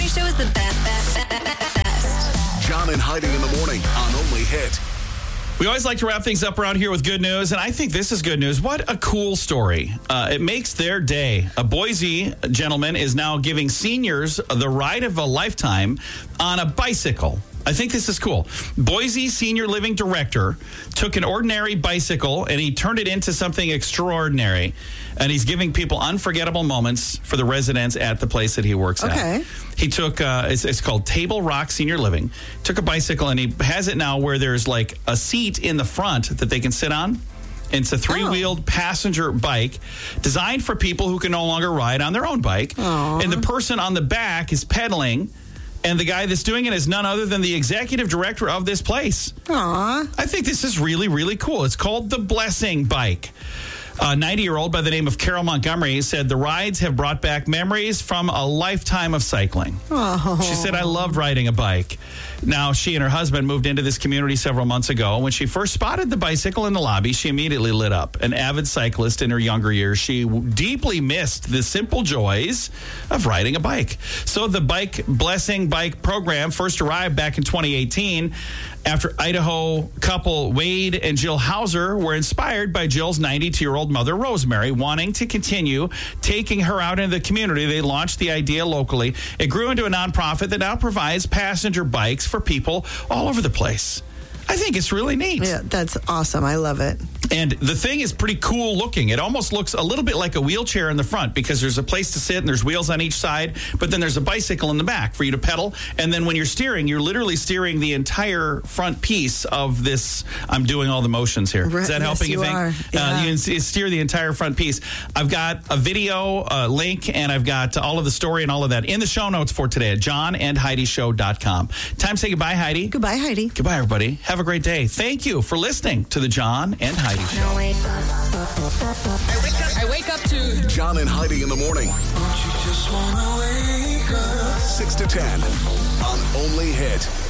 Heidi Show is the best. John and Heidi in the morning on Only Hit. We always like to wrap things up around here with good news, and I think this is good news. What a cool story. It makes their day. A Boise gentleman is now giving seniors the ride of a lifetime on a bicycle. I think this is cool. Boise Senior Living Director took an ordinary bicycle and he turned it into something extraordinary. And he's giving people unforgettable moments for the residents at the place that he works at. He took, it's called Table Rock Senior Living, took a bicycle and he has it now where there's like a seat in the front that they can sit on. It's a three-wheeled passenger bike designed for people who can no longer ride on their own bike. Aww. And the person on the back is pedaling. And the guy that's doing it is none other than the executive director of this place. Aww. I think this is really, really cool. It's called the Blessing Bike. A 90-year-old by the name of Carol Montgomery said the rides have brought back memories from a lifetime of cycling. Oh. She said, I loved riding a bike. Now, she and her husband moved into this community several months ago. When she first spotted the bicycle in the lobby, she immediately lit up. An avid cyclist in her younger years, she deeply missed the simple joys of riding a bike. So the Blessing Bike program first arrived back in 2018 after Idaho couple Wade and Jill Hauser were inspired by Jill's 92-year-old mother, Rosemary, wanting to continue taking her out into the community. They launched the idea locally. It grew into a nonprofit that now provides passenger bikes for people all over the place. I think it's really neat. Yeah, that's awesome. I love it. And the thing is pretty cool looking. It almost looks a little bit like a wheelchair in the front because there's a place to sit and there's wheels on each side, but then there's a bicycle in the back for you to pedal. And then when you're steering, you're literally steering the entire front piece of this. I'm doing all the motions here. Is that helping you think? Yeah. You can steer the entire front piece. I've got a video link and I've got all of the story and all of that in the show notes for today at johnandheidishow.com. Time to say goodbye, Heidi. Goodbye, Heidi. Goodbye, everybody. Have a great day. Thank you for listening to the John and Heidi Show. I wake up to John and Heidi in the morning. 6 to 10 on Only Hit.